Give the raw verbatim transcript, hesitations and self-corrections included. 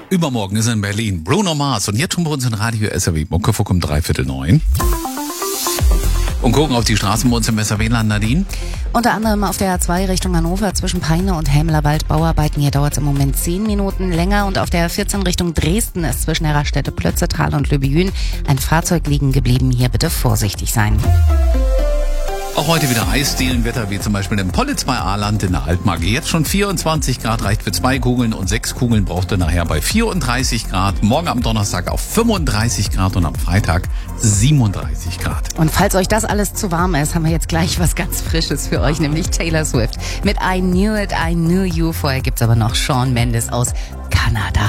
Übermorgen ist er in Berlin. Bruno Mars. Und jetzt schon bei uns in Radio S R W. Muckefuck um dreiviertel neun. Und gucken auf die Straßen bei uns im S R W-Land, Nadine. Unter anderem auf der A zwei Richtung Hannover zwischen Peine und Helmlerwald Bauarbeiten. Hier dauert es im Moment zehn Minuten länger. Und auf der A vierzehn Richtung Dresden ist zwischen der Raststätte Plötzetal und Löbejün ein Fahrzeug liegen geblieben. Hier bitte vorsichtig sein. Auch heute wieder Eisdielenwetter, wie zum Beispiel im Pollitz bei Ahrland in der Altmark. Jetzt schon vierundzwanzig Grad, reicht für zwei Kugeln und sechs Kugeln braucht ihr nachher bei vierunddreißig Grad. Morgen am Donnerstag auf fünfunddreißig Grad und am Freitag siebenunddreißig Grad. Und falls euch das alles zu warm ist, haben wir jetzt gleich was ganz Frisches für euch, nämlich Taylor Swift mit I Knew It, I Knew You. Vorher gibt's aber noch Shawn Mendes aus Kanada.